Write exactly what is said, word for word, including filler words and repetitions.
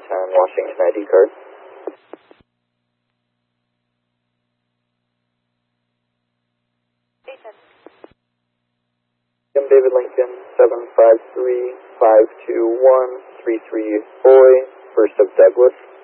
ten Washington I D card. I'm David Lincoln, seven five three, five two one, three three Boy, first of Douglas.